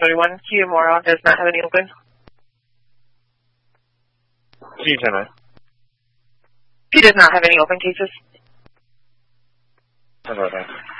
431, Kiamora does not have any open. C10. He does not have any open cases. How about that?